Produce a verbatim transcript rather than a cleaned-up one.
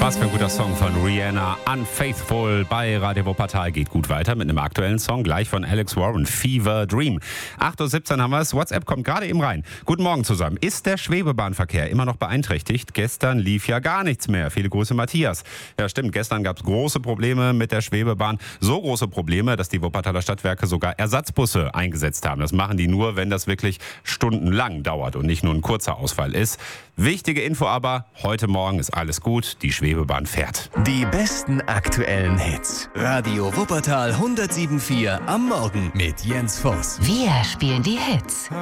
Was für ein guter Song von Rihanna, Unfaithful bei Radio Wuppertal. Geht gut weiter mit einem aktuellen Song, gleich von Alex Warren, Fever Dream. acht Uhr siebzehn haben wir es, WhatsApp kommt gerade eben rein. Guten Morgen zusammen. Ist der Schwebebahnverkehr immer noch beeinträchtigt? Gestern lief ja gar nichts mehr. Viele Grüße, Matthias. Ja stimmt, gestern gab es große Probleme mit der Schwebebahn. So große Probleme, dass die Wuppertaler Stadtwerke sogar Ersatzbusse eingesetzt haben. Das machen die nur, wenn das wirklich stundenlang dauert und nicht nur ein kurzer Ausfall ist. Wichtige Info aber, heute Morgen ist alles gut, die Schwebebahn fährt. Die besten aktuellen Hits. Radio Wuppertal hundertsieben Komma vier am Morgen mit Jens Voss. Wir spielen die Hits.